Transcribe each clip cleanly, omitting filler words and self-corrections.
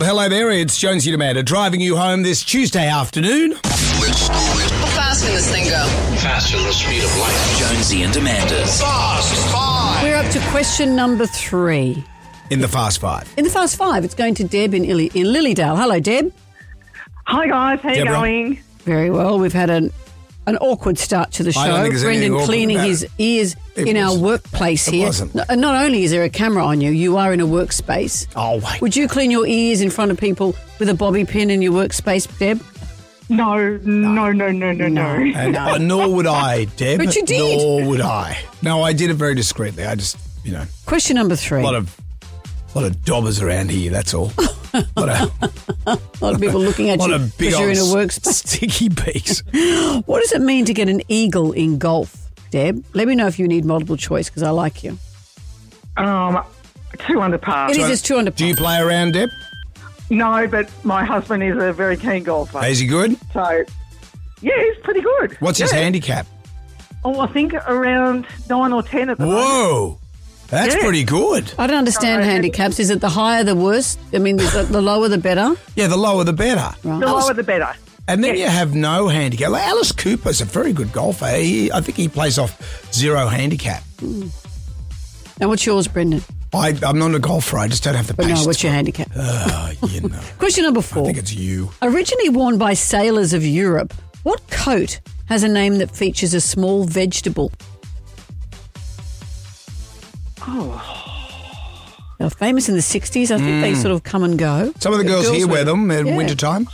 Well, hello there, it's Jonesy and Amanda driving you home this Tuesday afternoon. How fast can this thing go? Faster than the speed of light. Jonesy and Amanda's Fast Five. We're up to question number 3. In the Fast Five. In the Fast 5, it's going to Deb in Lilydale. Hello, Deb. Hi guys, how you Deborah. going? Very well. We've had an awkward start to the show. I don't think there's anything Brendan awkward cleaning about his it. ears It in our was- workplace it here. wasn't. Not only is there a camera on you, you are in a workspace. Oh, wait. Would you clean your ears in front of people with a bobby pin in your workspace, Deb? No. And nor would I, Deb. But you did. Nor would I. No, I did it very discreetly. I just, Question number 3. a lot of dobbers around here, that's all. A lot of people looking at lot you of big because you're in a old workspace. sticky beaks. What does it mean to get an eagle in golf, Deb? Let me know if you need multiple choice because I like you. 2 under par. It is just 2 under Do you play around, Deb? No, but my husband is a very keen golfer. Is he good? So, yeah, he's pretty good. What's his handicap? Oh, I think around 9 or 10 at the moment. Whoa. That's Yeah. pretty good. I don't understand handicaps. Is it the higher the worse? I mean, the lower the better? Yeah, the lower the better. Right. The lower the better. And then you have no handicap. Like Alice Cooper's a very good golfer. I think he plays off 0 handicap. And what's yours, Brendan? I'm not a golfer. I just don't have the But patience. no, what's your handicap? You know. Question number I 4. think it's you. Originally worn by sailors of Europe, what coat has a name that features a small vegetable? They were famous in the 60s. I think they sort of come and go. Some of the girls here wear them in Yeah. wintertime.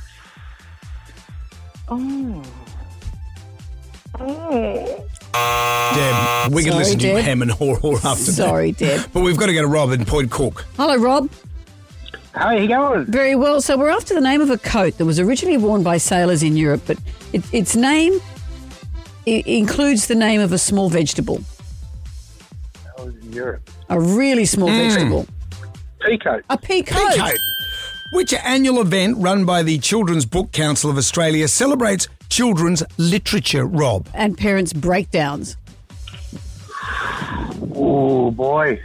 Deb, we can Sorry, listen to you Deb. hem and haw after that. Sorry, Deb. But we've got to go to Rob in Point Cook. Hello, Rob. How you going? Very well. So we're after the name of a coat that was originally worn by sailors in Europe, but its name includes the name of a small vegetable, I was in Europe. a really small vegetable. Peacoat. A pea coat. Peacoat. Which annual event run by the Children's Book Council of Australia celebrates children's literature, Rob? And parents' breakdowns. Oh, boy.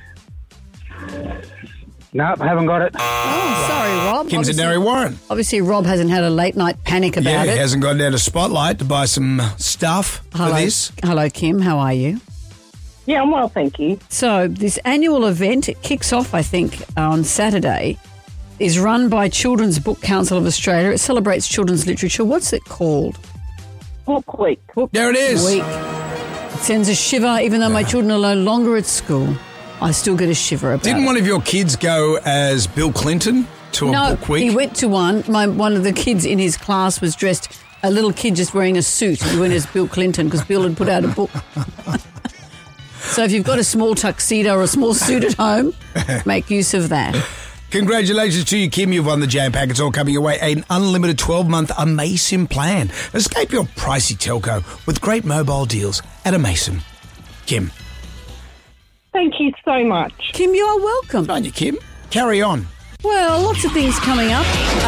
Nope, haven't got it. Oh, sorry, Rob. Kim's and Obviously- Mary Warren. Obviously, Rob hasn't had a late night panic about Yeah, he it. hasn't gone down to Spotlight to buy some stuff for this. Hello, Kim. How are you? Yeah, I'm well, thank you. So this annual event, it kicks off, I think, on Saturday, is run by Children's Book Council of Australia. It celebrates children's literature. What's it called? Book week. There it is. Week. It sends a shiver, even though my children are no longer at school. I still get a shiver about Didn't it. one of your kids go as Bill Clinton to a No, book week? he went to one. One of the kids in his class was dressed, a little kid just wearing a suit. He went as Bill Clinton because Bill had put out a book. So if you've got a small tuxedo or a small suit at home, make use of that. Congratulations to you, Kim. You've won the Jam Pack. It's all coming your way. An unlimited 12-month Amasim plan. Escape your pricey telco with great mobile deals at Amasim. Kim. Thank you so much. Kim, you are welcome. Good on you, Kim. Carry on. Well, lots of things coming up.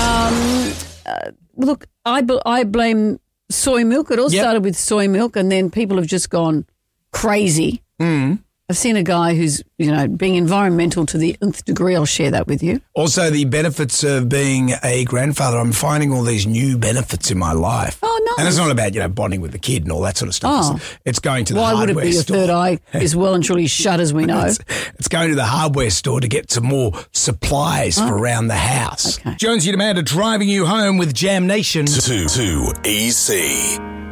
Look, I blame soy milk. It all Yep. started with soy milk, and then people have just gone crazy. I've seen a guy who's, being environmental to the nth degree. I'll share that with you. Also, the benefits of being a grandfather. I'm finding all these new benefits in my life. Oh, nice. And it's not about, bonding with the kid and all that sort of stuff. Oh. It's going to the Why hardware would it be? Your store. third eye is well and truly shut, as we know. It's going to the hardware store to get some more supplies for around the house. Okay. Jonesy and Amanda driving you home with Jam Nation. 2EC.